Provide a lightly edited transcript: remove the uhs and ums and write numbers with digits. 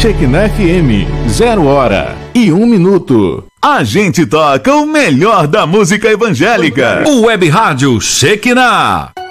Shekinah FM, 0h01. A gente toca o melhor da música evangélica. O Web Rádio Shekinah.